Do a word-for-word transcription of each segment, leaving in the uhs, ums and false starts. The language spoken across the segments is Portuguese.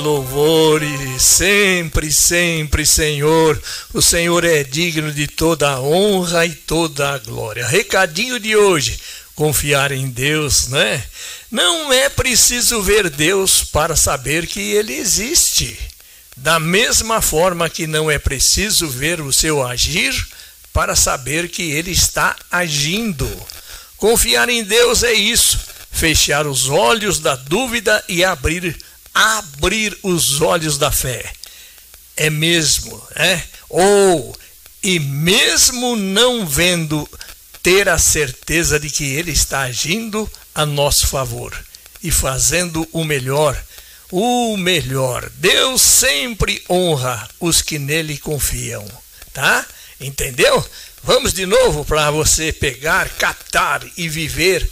Louvores, sempre, sempre, Senhor. O Senhor é digno de toda a honra e toda a glória. Recadinho de hoje: confiar em Deus, né? Não é preciso ver Deus para saber que Ele existe. Da mesma forma que não é preciso ver o seu agir para saber que Ele está agindo. Confiar em Deus é isso: fechar os olhos da dúvida e abrir abrir os olhos da fé. É mesmo, é? Ou, e mesmo não vendo, ter a certeza de que Ele está agindo a nosso favor e fazendo o melhor, o melhor. Deus sempre honra os que nele confiam, tá? Entendeu? Vamos de novo para você pegar, captar e viver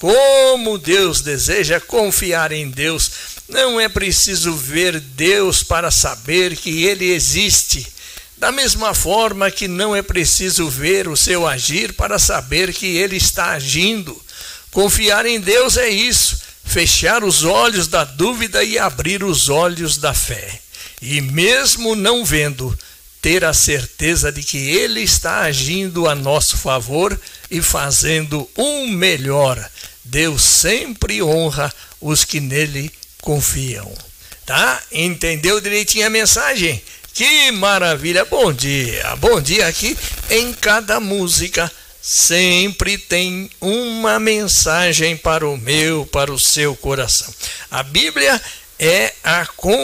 como Deus deseja. Confiar em Deus. Não é preciso ver Deus para saber que Ele existe. Da mesma forma que não é preciso ver o seu agir para saber que Ele está agindo. Confiar em Deus é isso: fechar os olhos da dúvida e abrir os olhos da fé. E mesmo não vendo, ter a certeza de que Ele está agindo a nosso favor e fazendo um melhor. Deus sempre honra os que nele confiam, tá? Entendeu direitinho a mensagem? Que maravilha! Bom dia, bom dia. Aqui em cada música sempre tem uma mensagem para o meu, para o seu coração. A Bíblia é a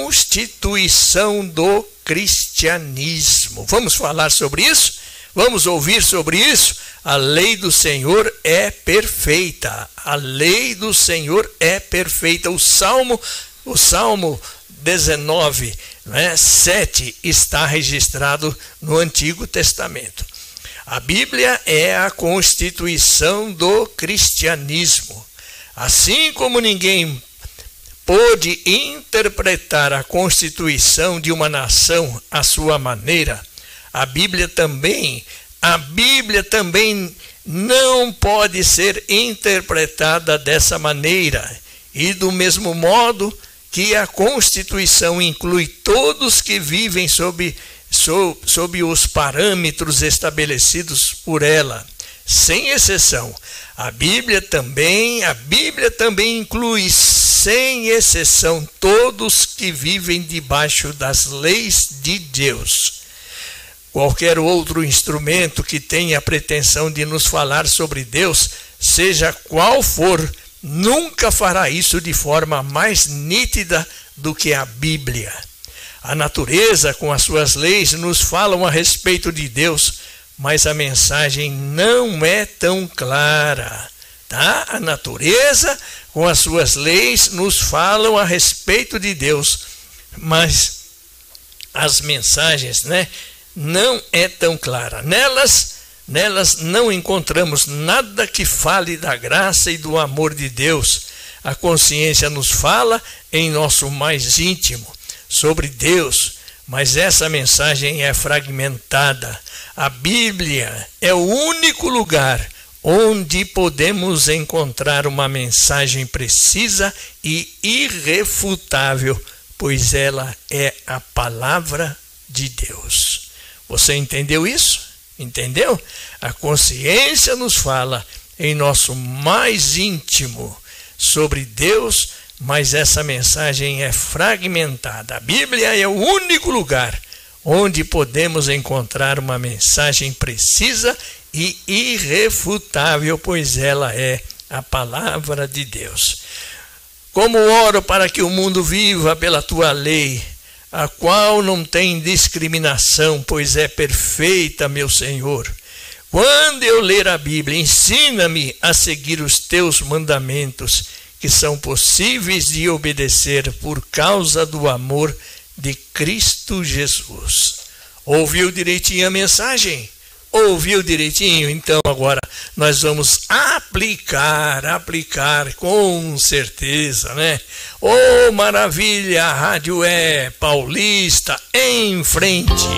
constituição do cristianismo. Vamos falar sobre isso? Vamos ouvir sobre isso? A lei do Senhor é perfeita. A lei do Senhor é perfeita. O Salmo, o Salmo dezenove, né, sete está registrado no Antigo Testamento. A Bíblia é a constituição do cristianismo. Assim como ninguém pôde interpretar a constituição de uma nação à sua maneira, a Bíblia também, a Bíblia também não pode ser interpretada dessa maneira. E do mesmo modo que a Constituição inclui todos que vivem sob, sob, sob os parâmetros estabelecidos por ela, sem exceção, a Bíblia também, a Bíblia também inclui, sem exceção, todos que vivem debaixo das leis de Deus. Qualquer outro instrumento que tenha a pretensão de nos falar sobre Deus, seja qual for, nunca fará isso de forma mais nítida do que a Bíblia. A natureza, com as suas leis, nos falam a respeito de Deus, mas a mensagem não é tão clara, tá? A natureza, com as suas leis, nos falam a respeito de Deus, mas as mensagens, né, não é tão clara. Nelas, nelas não encontramos nada que fale da graça e do amor de Deus. A consciência nos fala em nosso mais íntimo sobre Deus, mas essa mensagem é fragmentada. A Bíblia é o único lugar onde podemos encontrar uma mensagem precisa e irrefutável, pois ela é a palavra de Deus. Você entendeu isso? Entendeu? A consciência nos fala em nosso mais íntimo sobre Deus, mas essa mensagem é fragmentada. A Bíblia é o único lugar onde podemos encontrar uma mensagem precisa e irrefutável, pois ela é a palavra de Deus. Como oro para que o mundo viva pela tua lei, a qual não tem discriminação, pois é perfeita, meu Senhor. Quando eu ler a Bíblia, ensina-me a seguir os teus mandamentos, que são possíveis de obedecer por causa do amor de Cristo Jesus. Ouviu direitinho a mensagem? Ouviu direitinho? Então agora nós vamos aplicar, aplicar com certeza, né? Oh, maravilha! A rádio é Paulista em frente.